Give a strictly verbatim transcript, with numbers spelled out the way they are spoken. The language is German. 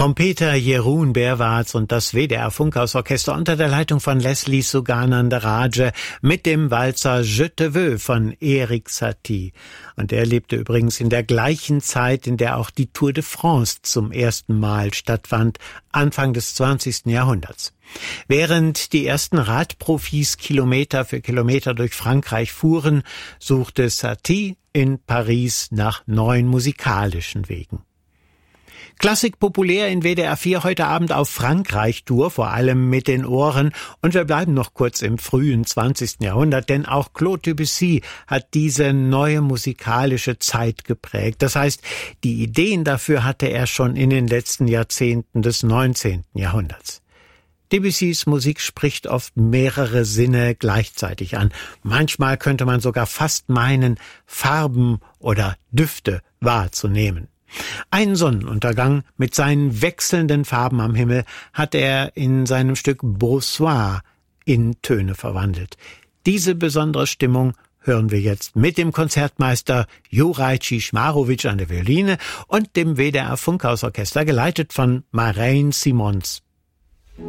Trompeter Jeroen Berwarts und das W D R Funkhausorchester unter der Leitung von Leslie Suganandarajah mit dem Walzer Je te veux von Erik Satie. Und er lebte übrigens in der gleichen Zeit, in der auch die Tour de France zum ersten Mal stattfand, Anfang des zwanzigsten Jahrhunderts. Während die ersten Radprofis Kilometer für Kilometer durch Frankreich fuhren, suchte Satie in Paris nach neuen musikalischen Wegen. Klassik populär in W D R vier heute Abend auf Frankreich-Tour, vor allem mit den Ohren. Und wir bleiben noch kurz im frühen zwanzigsten Jahrhundert, denn auch Claude Debussy hat diese neue musikalische Zeit geprägt. Das heißt, die Ideen dafür hatte er schon in den letzten Jahrzehnten des neunzehnten Jahrhunderts. Debussys Musik spricht oft mehrere Sinne gleichzeitig an. Manchmal könnte man sogar fast meinen, Farben oder Düfte wahrzunehmen. Ein Sonnenuntergang mit seinen wechselnden Farben am Himmel hat er in seinem Stück Beau Soir in Töne verwandelt. Diese besondere Stimmung hören wir jetzt mit dem Konzertmeister Juraj Cišmarović an der Violine und dem W D R Funkhausorchester, geleitet von Marijn Simons